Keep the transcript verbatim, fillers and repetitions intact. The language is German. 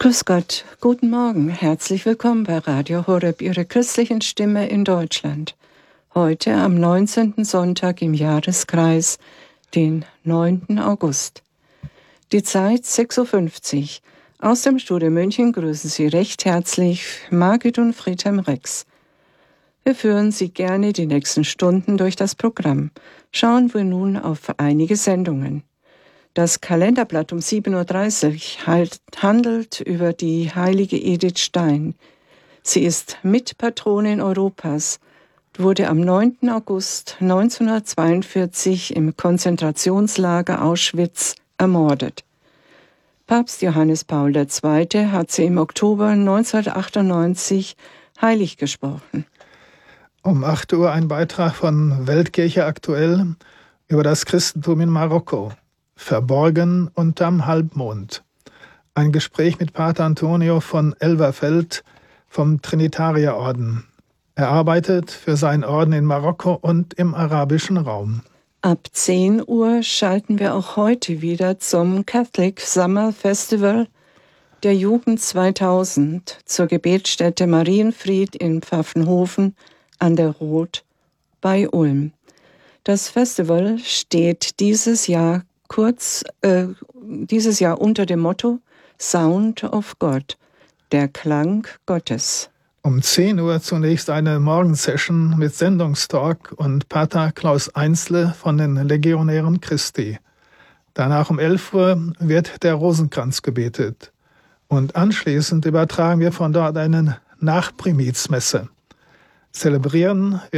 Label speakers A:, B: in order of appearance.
A: Grüß Gott, guten Morgen, herzlich willkommen bei Radio Horeb, Ihrer christlichen Stimme in Deutschland. Heute am neunzehnten Sonntag im Jahreskreis, den neunten August. Die Zeit sechs Uhr fünfzig. Aus dem Studio München grüßen Sie recht herzlich Margit und Friedhelm Rex. Wir führen Sie gerne die nächsten Stunden durch das Programm. Schauen wir nun auf einige Sendungen. Das Kalenderblatt um sieben Uhr dreißig handelt über die heilige Edith Stein. Sie ist Mitpatronin Europas, wurde am neunten August neunzehnhundertzweiundvierzig im Konzentrationslager Auschwitz ermordet. Papst Johannes Paul der Zweite hat sie im Oktober neunzehnhundertachtundneunzig heilig gesprochen.
B: Um acht Uhr ein Beitrag von Weltkirche aktuell über das Christentum in Marokko. Verborgen unterm Halbmond. Ein Gespräch mit Pater Antonio von Elverfeld vom Trinitarierorden. Er arbeitet für seinen Orden in Marokko und im arabischen Raum.
A: Ab zehn Uhr schalten wir auch heute wieder zum Catholic Summer Festival der Jugend zweitausend zur Gebetsstätte Marienfried in Pfaffenhofen an der Roth bei Ulm. Das Festival steht dieses Jahr kurz äh, dieses Jahr unter dem Motto Sound of God, der Klang Gottes.
B: Um zehn Uhr zunächst eine Morgensession mit Sendungstalk und Pater Klaus Einzle von den Legionären Christi. Danach um elf Uhr wird der Rosenkranz gebetet. Und anschließend übertragen wir von dort eine Nachprimizmesse. Zelebrieren